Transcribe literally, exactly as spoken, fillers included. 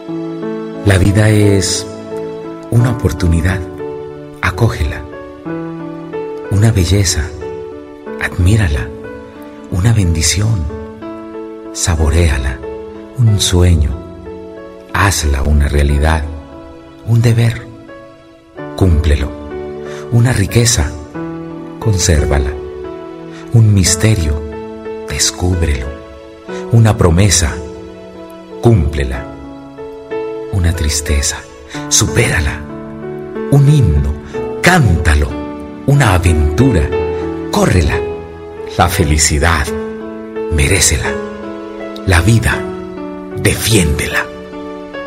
La vida es una oportunidad, acógela. Una belleza, admírala. Una bendición, saboréala. Un sueño, hazla una realidad. Un deber, cúmplelo. Una riqueza, consérvala. Un misterio, descúbrelo. Una promesa, cúmplela. Una tristeza, supérala. Un himno, cántalo. Una aventura, córrela. La felicidad, merécela. La vida, defiéndela.